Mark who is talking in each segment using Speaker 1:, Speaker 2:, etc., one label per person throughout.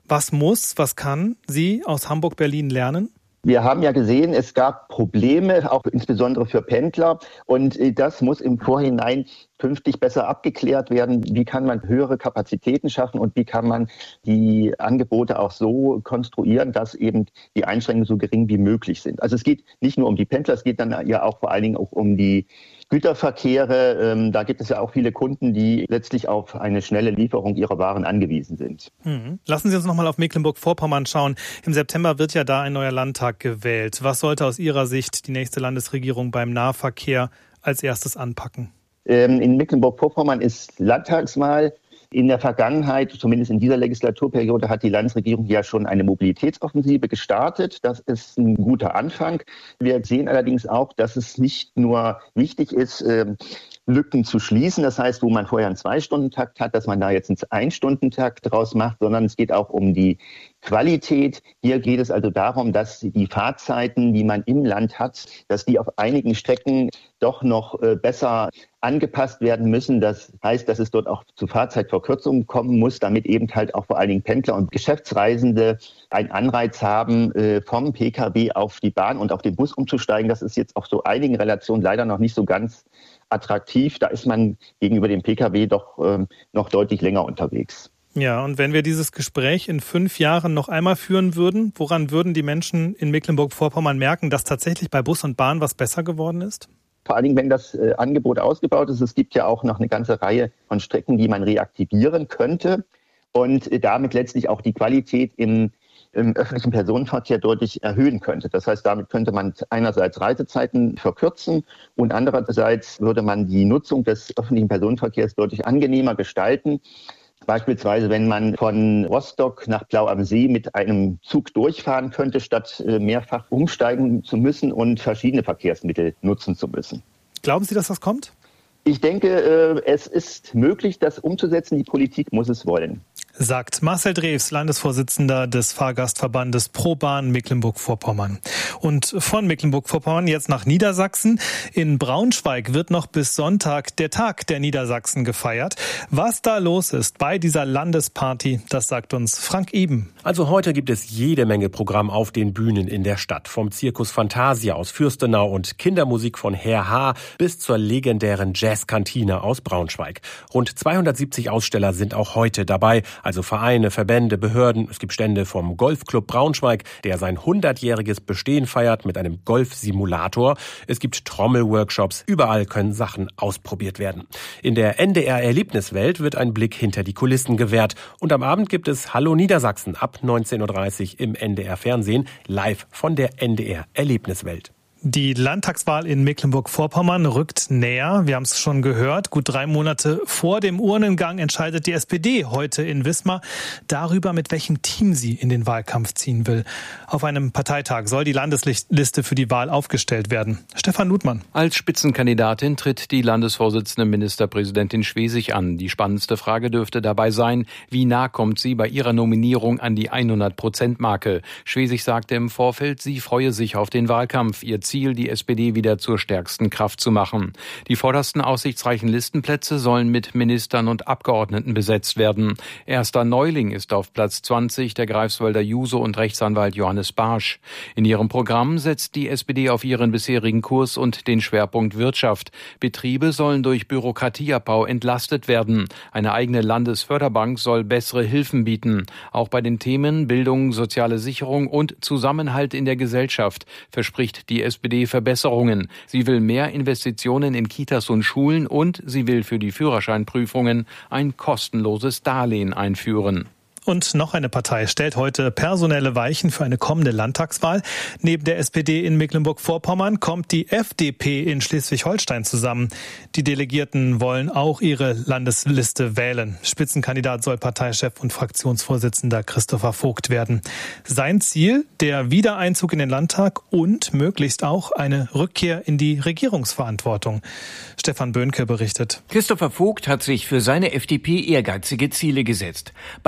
Speaker 1: Was kann sie aus Hamburg-Berlin lernen?
Speaker 2: Wir haben ja gesehen, es gab Probleme, auch insbesondere für Pendler. Und das muss im Vorhinein künftig besser abgeklärt werden. Wie kann man höhere Kapazitäten schaffen und wie kann man die Angebote auch so konstruieren, dass eben die Einschränkungen so gering wie möglich sind. Also es geht nicht nur um die Pendler, es geht dann ja auch vor allen Dingen auch um die Güterverkehre. Da gibt es ja auch viele Kunden, die letztlich auf eine schnelle Lieferung ihrer Waren angewiesen sind.
Speaker 1: Lassen Sie uns noch mal auf Mecklenburg-Vorpommern schauen. Im September wird ja da ein neuer Landtag gewählt. Was sollte aus Ihrer Sicht die nächste Landesregierung beim Nahverkehr als erstes anpacken?
Speaker 2: In Mecklenburg-Vorpommern ist Landtagswahl. In der Vergangenheit, zumindest in dieser Legislaturperiode, hat die Landesregierung ja schon eine Mobilitätsoffensive gestartet. Das ist ein guter Anfang. Wir sehen allerdings auch, dass es nicht nur wichtig ist, Lücken zu schließen. Das heißt, wo man vorher einen 2-Stunden-Takt hat, dass man da jetzt einen 1-Stunden-Takt draus macht, sondern es geht auch um die Qualität. Hier geht es also darum, dass die Fahrzeiten, die man im Land hat, dass die auf einigen Strecken doch noch besser angepasst werden müssen. Das heißt, dass es dort auch zu Fahrzeitverkürzungen kommen muss, damit eben halt auch vor allen Dingen Pendler und Geschäftsreisende einen Anreiz haben, vom Pkw auf die Bahn und auf den Bus umzusteigen. Das ist jetzt auf so einigen Relationen leider noch nicht so ganz attraktiv. Da ist man gegenüber dem Pkw doch noch deutlich länger unterwegs.
Speaker 1: Ja, und wenn wir dieses Gespräch in 5 Jahren noch einmal führen würden, woran würden die Menschen in Mecklenburg-Vorpommern merken, dass tatsächlich bei Bus und Bahn was besser geworden ist?
Speaker 2: Vor allen Dingen, wenn das Angebot ausgebaut ist. Es gibt ja auch noch eine ganze Reihe von Strecken, die man reaktivieren könnte und damit letztlich auch die Qualität im öffentlichen Personenverkehr deutlich erhöhen könnte. Das heißt, damit könnte man einerseits Reisezeiten verkürzen und andererseits würde man die Nutzung des öffentlichen Personenverkehrs deutlich angenehmer gestalten. Beispielsweise, wenn man von Rostock nach Blau am See mit einem Zug durchfahren könnte, statt mehrfach umsteigen zu müssen und verschiedene Verkehrsmittel nutzen zu müssen.
Speaker 1: Glauben Sie, dass das kommt?
Speaker 2: Ich denke, es ist möglich, das umzusetzen. Die Politik muss es wollen.
Speaker 1: Sagt Marcel Drews, Landesvorsitzender des Fahrgastverbandes ProBahn Mecklenburg-Vorpommern. Und von Mecklenburg-Vorpommern jetzt nach Niedersachsen. In Braunschweig wird noch bis Sonntag der Tag der Niedersachsen gefeiert. Was da los ist bei dieser Landesparty, das sagt uns Frank Eben.
Speaker 3: Also heute gibt es jede Menge Programm auf den Bühnen in der Stadt. Vom Zirkus Fantasia aus Fürstenau und Kindermusik von Herr H. bis zur legendären Jazzkantine aus Braunschweig. Rund 270 Aussteller sind auch heute dabei. Also Vereine, Verbände, Behörden. Es gibt Stände vom Golfclub Braunschweig, der sein 100-jähriges Bestehen feiert mit einem Golfsimulator. Es gibt Trommelworkshops. Überall können Sachen ausprobiert werden. In der NDR-Erlebniswelt wird ein Blick hinter die Kulissen gewährt. Und am Abend gibt es Hallo Niedersachsen ab 19.30 Uhr im NDR-Fernsehen, live von der NDR-Erlebniswelt.
Speaker 1: Die Landtagswahl in Mecklenburg-Vorpommern rückt näher. Wir haben es schon gehört. Gut 3 Monate vor dem Urnengang entscheidet die SPD heute in Wismar darüber, mit welchem Team sie in den Wahlkampf ziehen will. Auf einem Parteitag soll die Landesliste für die Wahl aufgestellt werden. Stefan Ludmann.
Speaker 4: Als Spitzenkandidatin tritt die Landesvorsitzende Ministerpräsidentin Schwesig an. Die spannendste Frage dürfte dabei sein, wie nah kommt sie bei ihrer Nominierung an die 100%-Marke. Schwesig sagte im Vorfeld, sie freue sich auf den Wahlkampf. Ihr Ziel, die SPD wieder zur stärksten Kraft zu machen. Die vordersten aussichtsreichen Listenplätze sollen mit Ministern und Abgeordneten besetzt werden. Erster Neuling ist auf Platz 20 der Greifswalder Juso und Rechtsanwalt Johannes Barsch. In ihrem Programm setzt die SPD auf ihren bisherigen Kurs und den Schwerpunkt Wirtschaft. Betriebe sollen durch Bürokratieabbau entlastet werden. Eine eigene Landesförderbank soll bessere Hilfen bieten. Auch bei den Themen Bildung, soziale Sicherung und Zusammenhalt in der Gesellschaft verspricht die SPD Verbesserungen. Sie will mehr Investitionen in Kitas und Schulen und sie will für die Führerscheinprüfungen ein kostenloses Darlehen einführen.
Speaker 1: Und noch eine Partei stellt heute personelle Weichen für eine kommende Landtagswahl. Neben der SPD in Mecklenburg-Vorpommern kommt die FDP in Schleswig-Holstein zusammen. Die Delegierten wollen auch ihre Landesliste wählen. Spitzenkandidat soll Parteichef und Fraktionsvorsitzender Christopher Vogt werden. Sein Ziel, der Wiedereinzug in den Landtag und möglichst auch eine Rückkehr in die Regierungsverantwortung. Stefan Böhnke berichtet.
Speaker 5: Christopher Vogt hat sich für seine FDP ehrgeizige Ziele gesetzt. Bei der Wahl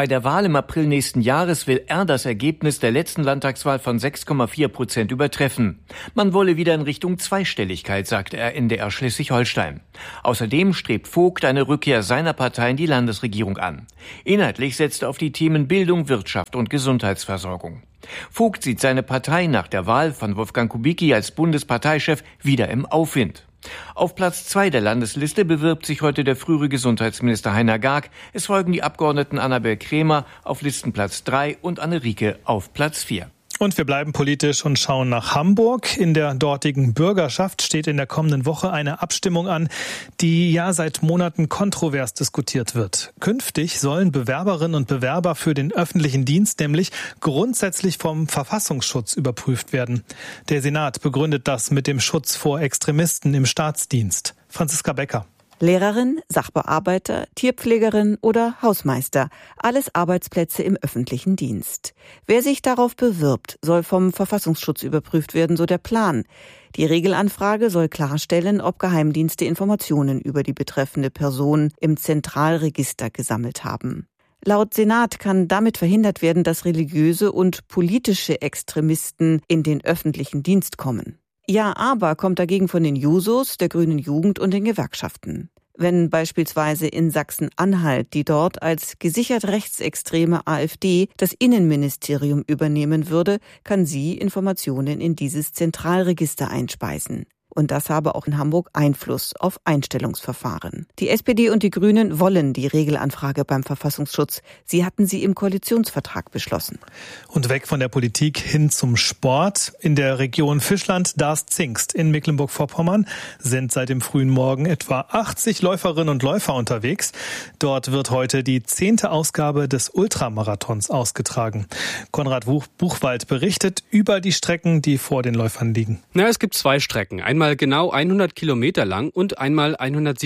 Speaker 5: Wahl im April nächsten Jahres will er das Ergebnis der letzten Landtagswahl von 6,4% übertreffen. Man wolle wieder in Richtung Zweistelligkeit, sagte er NDR Schleswig-Holstein. Außerdem strebt Vogt eine Rückkehr seiner Partei in die Landesregierung an. Inhaltlich setzt er auf die Themen Bildung, Wirtschaft und Gesundheitsversorgung. Vogt sieht seine Partei nach der Wahl von Wolfgang Kubicki als Bundesparteichef wieder im Aufwind. Auf Platz 2 der Landesliste bewirbt sich heute der frühere Gesundheitsminister Heiner Garg. Es folgen die Abgeordneten Annabel Krämer auf Listenplatz 3 und Anne Rieke auf Platz 4.
Speaker 1: Und wir bleiben politisch und schauen nach Hamburg. In der dortigen Bürgerschaft steht in der kommenden Woche eine Abstimmung an, die ja seit Monaten kontrovers diskutiert wird. Künftig sollen Bewerberinnen und Bewerber für den öffentlichen Dienst nämlich grundsätzlich vom Verfassungsschutz überprüft werden. Der Senat begründet das mit dem Schutz vor Extremisten im Staatsdienst. Franziska Becker.
Speaker 6: Lehrerin, Sachbearbeiter, Tierpflegerin oder Hausmeister. Alles Arbeitsplätze im öffentlichen Dienst. Wer sich darauf bewirbt, soll vom Verfassungsschutz überprüft werden, so der Plan. Die Regelanfrage soll klarstellen, ob Geheimdienste Informationen über die betreffende Person im Zentralregister gesammelt haben. Laut Senat kann damit verhindert werden, dass religiöse und politische Extremisten in den öffentlichen Dienst kommen. Ja, aber kommt dagegen von den Jusos, der Grünen Jugend und den Gewerkschaften. Wenn beispielsweise in Sachsen-Anhalt die dort als gesichert rechtsextreme AfD das Innenministerium übernehmen würde, kann sie Informationen in dieses Zentralregister einspeisen. Und das habe auch in Hamburg Einfluss auf Einstellungsverfahren. Die SPD und die Grünen wollen die Regelanfrage beim Verfassungsschutz. Sie hatten sie im Koalitionsvertrag beschlossen.
Speaker 1: Und weg von der Politik hin zum Sport. In der Region Fischland-Darß-Zingst in Mecklenburg-Vorpommern sind seit dem frühen Morgen etwa 80 Läuferinnen und Läufer unterwegs. Dort wird heute die 10. Ausgabe des Ultramarathons ausgetragen. Konrad Buchwald berichtet über die Strecken, die vor den Läufern liegen.
Speaker 7: Es gibt 2 Strecken. Einmal genau 100 Kilometer lang und einmal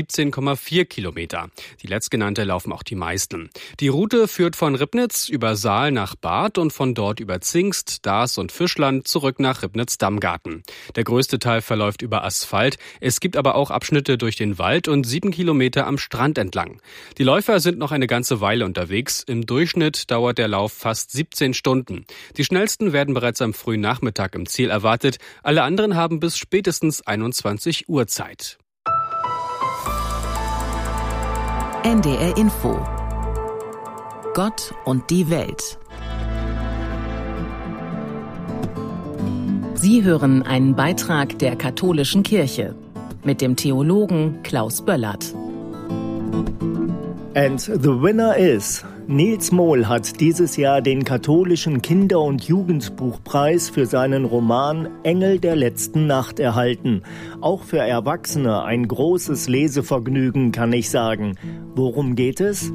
Speaker 7: 117,4 Kilometer. Die letztgenannte laufen auch die meisten. Die Route führt von Ribnitz über Saal nach Barth und von dort über Zingst, Darß und Fischland zurück nach Ribnitz-Dammgarten. Der größte Teil verläuft über Asphalt. Es gibt aber auch Abschnitte durch den Wald und 7 Kilometer am Strand entlang. Die Läufer sind noch eine ganze Weile unterwegs. Im Durchschnitt dauert der Lauf fast 17 Stunden. Die schnellsten werden bereits am frühen Nachmittag im Ziel erwartet. Alle anderen haben bis spätestens 21 Uhr Zeit.
Speaker 8: NDR Info. Gott und die Welt. Sie hören einen Beitrag der Katholischen Kirche mit dem Theologen Klaus Böllert.
Speaker 9: And the winner is... Nils Mohl hat dieses Jahr den katholischen Kinder- und Jugendbuchpreis für seinen Roman Engel der letzten Nacht erhalten. Auch für Erwachsene ein großes Lesevergnügen, kann ich sagen. Worum geht es?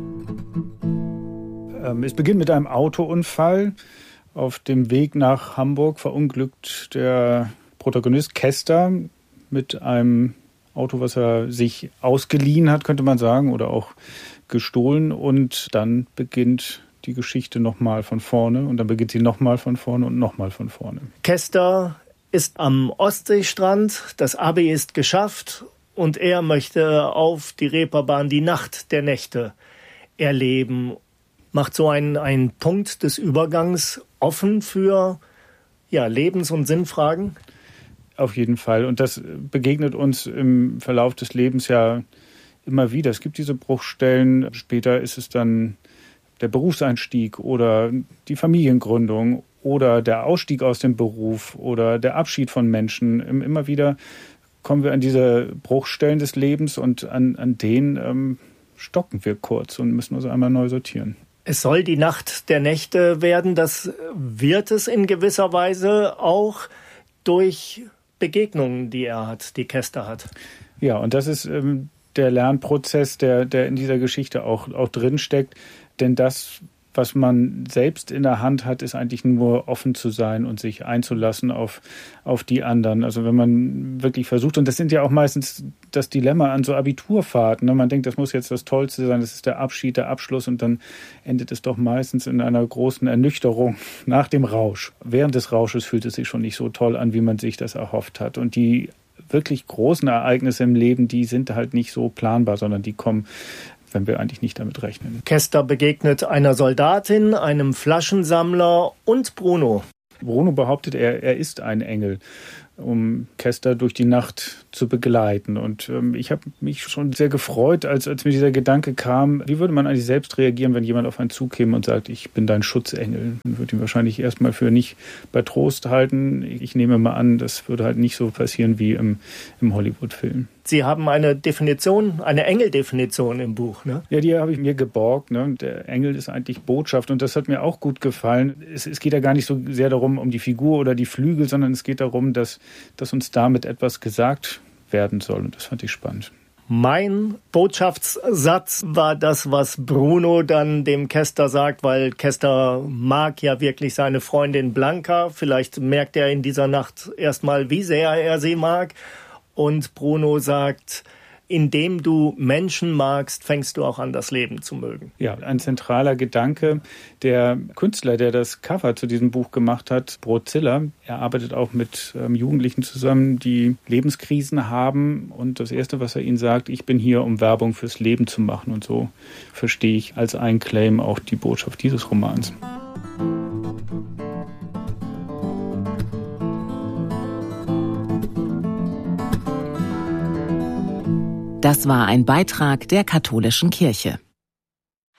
Speaker 10: Es beginnt mit einem Autounfall. Auf dem Weg nach Hamburg verunglückt der Protagonist Kester mit einem Auto, was er sich ausgeliehen hat, könnte man sagen, oder auch gestohlen, und dann beginnt die Geschichte nochmal von vorne und dann beginnt sie nochmal von vorne und nochmal von vorne.
Speaker 9: Kester ist am Ostseestrand, das Abi ist geschafft und er möchte auf die Reeperbahn die Nacht der Nächte erleben. Macht so einen Punkt des Übergangs offen für Lebens- und Sinnfragen?
Speaker 10: Auf jeden Fall, und das begegnet uns im Verlauf des Lebens ja immer wieder. Es gibt diese Bruchstellen. Später ist es dann der Berufseinstieg oder die Familiengründung oder der Ausstieg aus dem Beruf oder der Abschied von Menschen. Immer wieder kommen wir an diese Bruchstellen des Lebens und an denen stocken wir kurz und müssen uns einmal neu sortieren.
Speaker 9: Es soll die Nacht der Nächte werden. Das wird es in gewisser Weise auch durch Begegnungen, die er hat, die Kester hat.
Speaker 10: Ja, und das ist der Lernprozess, der in dieser Geschichte auch drin steckt. Denn das, was man selbst in der Hand hat, ist eigentlich nur offen zu sein und sich einzulassen auf die anderen. Also wenn man wirklich versucht, und das sind ja auch meistens das Dilemma an so Abiturfahrten, ne? Man denkt, das muss jetzt das Tollste sein, das ist der Abschied, der Abschluss, und dann endet es doch meistens in einer großen Ernüchterung nach dem Rausch. Während des Rausches fühlt es sich schon nicht so toll an, wie man sich das erhofft hat. Und die wirklich großen Ereignisse im Leben, die sind halt nicht so planbar, sondern die kommen wenn wir eigentlich nicht damit rechnen.
Speaker 9: Kester begegnet einer Soldatin, einem Flaschensammler und Bruno.
Speaker 10: Bruno behauptet, er ist ein Engel, um Kester durch die Nacht zu begleiten. Und ich habe mich schon sehr gefreut, als mir dieser Gedanke kam, wie würde man eigentlich selbst reagieren, wenn jemand auf einen zukäme und sagt, ich bin dein Schutzengel. Man würde ihn wahrscheinlich erstmal für nicht bei Trost halten. Ich nehme mal an, das würde halt nicht so passieren wie im Hollywood-Film.
Speaker 9: Sie haben eine Definition, eine Engeldefinition im Buch, ne?
Speaker 10: Ja, die habe ich mir geborgt. Ne? Der Engel ist eigentlich Botschaft und das hat mir auch gut gefallen. Es geht ja gar nicht so sehr darum, um die Figur oder die Flügel, sondern es geht darum, dass uns damit etwas gesagt werden soll und das fand ich spannend.
Speaker 9: Mein Botschaftssatz war das, was Bruno dann dem Kester sagt, weil Kester mag ja wirklich seine Freundin Blanca. Vielleicht merkt er in dieser Nacht erstmal, wie sehr er sie mag. Und Bruno sagt, indem du Menschen magst, fängst du auch an, das Leben zu mögen.
Speaker 10: Ja, ein zentraler Gedanke. Der Künstler, der das Cover zu diesem Buch gemacht hat, Brozilla, er arbeitet auch mit Jugendlichen zusammen, die Lebenskrisen haben. Und das Erste, was er ihnen sagt, ich bin hier, um Werbung fürs Leben zu machen. Und so verstehe ich als ein Claim auch die Botschaft dieses Romans.
Speaker 8: Das war ein Beitrag der Katholischen Kirche.